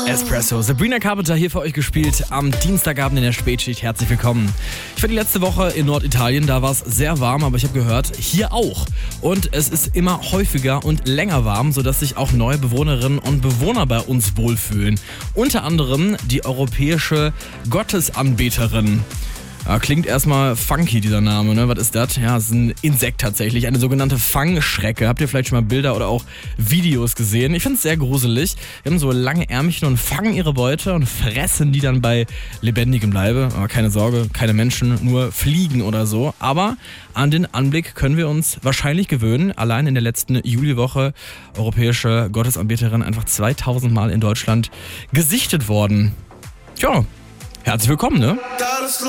Espresso. Sabrina Carpenter hier für euch gespielt am Dienstagabend in der Spätschicht. Herzlich willkommen. Ich war die letzte Woche in Norditalien, da war es sehr warm, aber ich habe gehört, hier auch. Und es ist immer häufiger und länger warm, sodass sich auch neue Bewohnerinnen und Bewohner bei uns wohlfühlen. Unter anderem die europäische Gottesanbeterin. Ja, klingt erstmal funky, dieser Name, ne? Was ist das? Ja, es ist ein Insekt tatsächlich, eine sogenannte Fangschrecke. Habt ihr vielleicht schon mal Bilder oder auch Videos gesehen? Ich finde es sehr gruselig. Die haben so lange Ärmchen und fangen ihre Beute und fressen die dann bei lebendigem Leibe. Aber keine Sorge, keine Menschen, nur Fliegen oder so. Aber an den Anblick können wir uns wahrscheinlich gewöhnen. Allein in der letzten Juliwoche europäische Gottesanbeterin einfach 2000 Mal in Deutschland gesichtet worden. Tja, herzlich willkommen, ne?